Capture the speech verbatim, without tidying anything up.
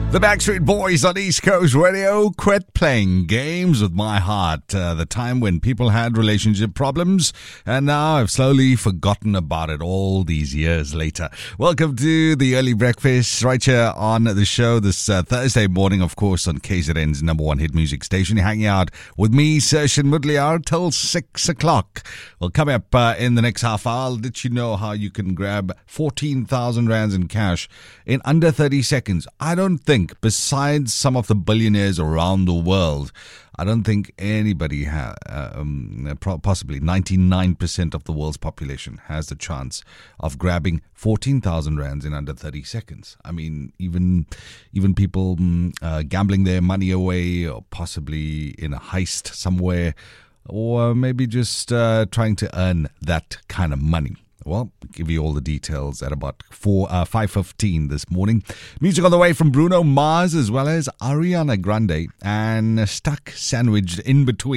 The Backstreet Boys on East Coast Radio. Quit playing games with my heart. Uh, the time when people had relationship problems, and now I've slowly forgotten about it all these years later. Welcome to the Early Breakfast right here on the show this uh, Thursday morning, of course, on K Z N's number one hit music station. You're hanging out with me, Sarshan Mudliar, till six o'clock. Well, coming up uh, in the next half hour, I'll let you know how you can grab fourteen thousand rands in cash in under thirty seconds. I don't think besides some of the billionaires around the world, I don't think anybody, ha- um, possibly ninety-nine percent of the world's population has the chance of grabbing fourteen thousand rands in under thirty seconds. I mean, even even people um, uh, gambling their money away, or possibly in a heist somewhere, or maybe just uh, trying to earn that kind of money. Well, we'll give you all the details at about four, uh, five fifteen this morning. Music on the way from Bruno Mars as well as Ariana Grande, and stuck sandwiched in between.